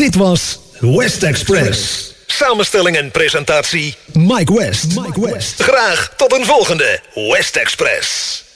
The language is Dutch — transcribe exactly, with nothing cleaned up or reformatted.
Dit was West Express. Samenstelling en presentatie Mike West. Mike West. Graag tot een volgende West Express.